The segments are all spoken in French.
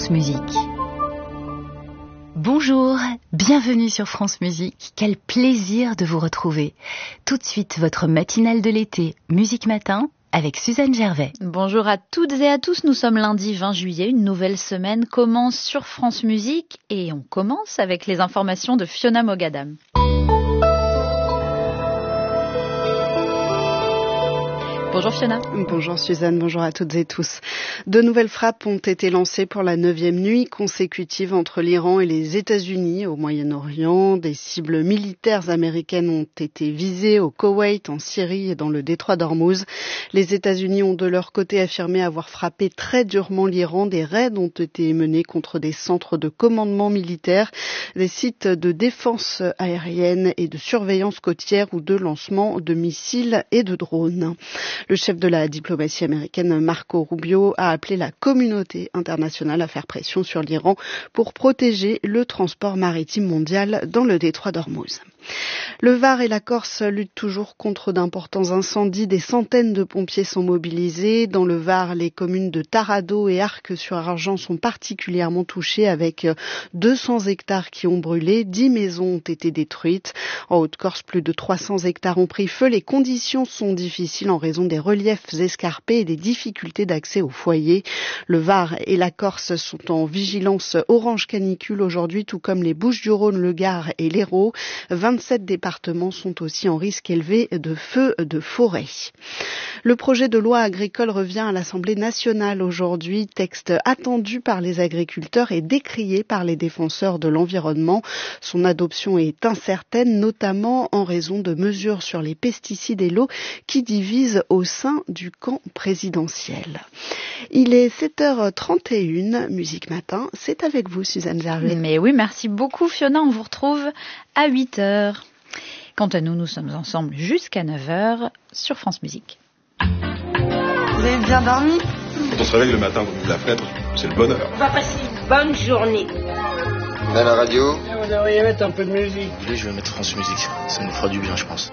France Musique. Bonjour, bienvenue sur France Musique. Quel plaisir de vous retrouver. Tout de suite, votre matinale de l'été, Musique Matin, avec Suzanne Gervais. Bonjour à toutes et à tous, nous sommes lundi 20 juillet, une nouvelle semaine commence sur France Musique et on commence avec les informations de Fiona Mogadam. Bonjour Fiona. Bonjour Suzanne, bonjour à toutes et tous. De nouvelles frappes ont été lancées pour la 9e nuit consécutive entre l'Iran et les États-Unis au Moyen-Orient. Des cibles militaires américaines ont été visées au Koweït, en Syrie et dans le détroit d'Ormuz. Les États-Unis ont de leur côté affirmé avoir frappé très durement l'Iran. Des raids ont été menés contre des centres de commandement militaire, des sites de défense aérienne et de surveillance côtière ou de lancement de missiles et de drones. Le chef de la diplomatie américaine, Marco Rubio, a appelé la communauté internationale à faire pression sur l'Iran pour protéger le transport maritime mondial dans le détroit d'Ormuz. Le Var et la Corse luttent toujours contre d'importants incendies. Des centaines de pompiers sont mobilisés. Dans le Var, les communes de Taradot et Arques-sur-Argent sont particulièrement touchées avec 200 hectares qui ont brûlé. 10 maisons ont été détruites. En Haute-Corse, plus de 300 hectares ont pris feu. Les conditions sont difficiles en raison des reliefs escarpés et des difficultés d'accès aux foyers. Le Var et la Corse sont en vigilance orange canicule aujourd'hui, tout comme les Bouches-du-Rhône, le Gard et l'Hérault. 27 départements sont aussi en risque élevé de feux de forêt. Le projet de loi agricole revient à l'Assemblée nationale aujourd'hui. Texte attendu par les agriculteurs et décrié par les défenseurs de l'environnement. Son adoption est incertaine, notamment en raison de mesures sur les pesticides et l'eau qui divisent au sein du camp présidentiel. Il est 7h31, Musique Matin. C'est avec vous, Suzanne Gervais. Mais oui, merci beaucoup Fiona. On vous retrouve à 8h. Quant à nous, nous sommes ensemble jusqu'à 9h sur France Musique. Vous avez bien dormi ? Quand on se réveille le matin, vous ouvrez la fenêtre, c'est le bonheur. On va passer une bonne journée. À la radio ? Vous devriez mettre un peu de musique. Oui, je vais mettre France Musique, ça nous fera du bien, je pense.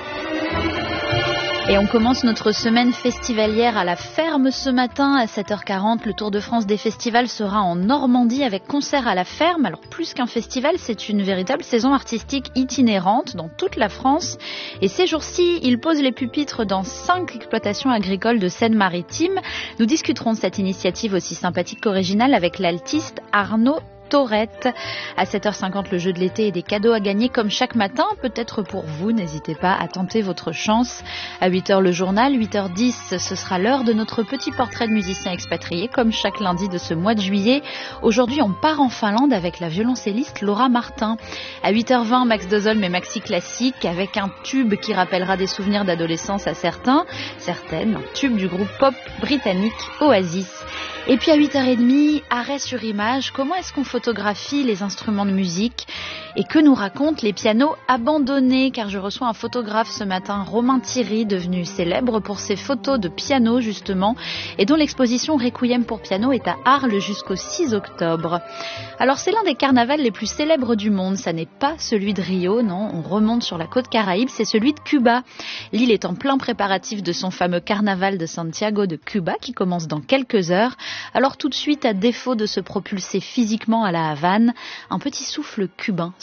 Et on commence notre semaine festivalière à la ferme ce matin à 7h40. Le Tour de France des festivals sera en Normandie avec concert à la ferme. Alors plus qu'un festival, c'est une véritable saison artistique itinérante dans toute la France. Et ces jours-ci, il pose les pupitres dans 5 exploitations agricoles de Seine-Maritime. Nous discuterons de cette initiative aussi sympathique qu'originale avec l'altiste Arnaud Taurette. À 7h50, le jeu de l'été et des cadeaux à gagner comme chaque matin, peut-être pour vous. N'hésitez pas à tenter votre chance. À 8h, le journal. 8h10, ce sera l'heure de notre petit portrait de musicien expatrié, comme chaque lundi de ce mois de juillet. Aujourd'hui, on part en Finlande avec la violoncelliste Laura Martin. À 8h20, Max Dozolm et Maxi Classique avec un tube qui rappellera des souvenirs d'adolescence à certaines, un tube du groupe pop britannique Oasis. Et puis à 8h30, arrêt sur image, comment est-ce qu'on photographie les instruments de musique et que nous racontent les pianos abandonnés, car je reçois un photographe ce matin, Romain Thierry, devenu célèbre pour ses photos de piano justement, et dont l'exposition Requiem pour piano est à Arles jusqu'au 6 octobre. Alors c'est l'un des carnavals les plus célèbres du monde, ça n'est pas celui de Rio, non, on remonte sur la côte Caraïbe, c'est celui de Cuba. L'île est en plein préparatif de son fameux carnaval de Santiago de Cuba qui commence dans quelques heures. Alors tout de suite, à défaut de se propulser physiquement à la Havane, un petit souffle cubain